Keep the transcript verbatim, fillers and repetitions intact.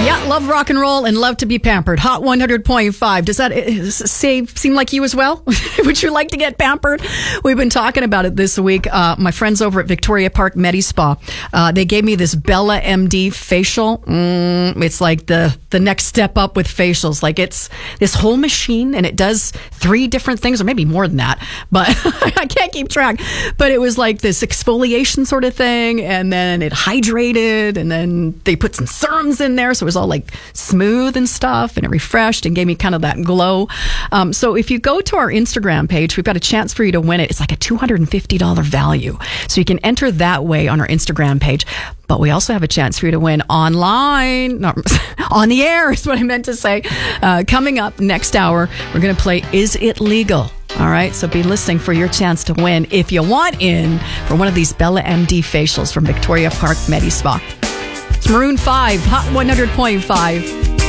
Yeah, love rock and roll and love to be pampered. Hot one hundred point five. Does that uh, say seem like you as well? Would you like to get pampered? We've been talking about it this week. Uh, my friends over at Victoria Park Medi Spa, uh, they gave me this Bella M D facial. Mm, it's like the, the next step up with facials. Like it's this whole machine and it does three different things, or maybe more than that, but I can't keep track. But it was like this exfoliation sort of thing, and then it hydrated, and then they put some serums in there, so it was all like smooth and stuff, and it refreshed and gave me kind of that glow. Um, so if you go to our Instagram page, we've got a chance for you to win it. It's like a two hundred fifty dollars value. So you can enter that way on our Instagram page. But we also have a chance for you to win online, not on the air is what I meant to say. Uh, coming up next hour, we're going to play Is It Legal? All right, so be listening for your chance to win if you want in for one of these Bella M D facials from Victoria Park Medi Spa. It's Maroon five, Hot one hundred point five.